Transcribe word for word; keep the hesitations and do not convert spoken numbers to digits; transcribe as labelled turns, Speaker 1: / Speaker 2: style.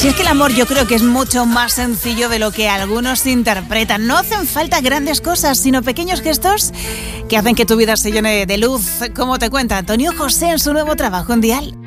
Speaker 1: Si es que el amor yo creo que es mucho más sencillo de lo que algunos interpretan. No hacen falta grandes cosas, sino pequeños gestos que hacen que tu vida se llene de luz, como te cuenta Antonio José en su nuevo trabajo en Dial.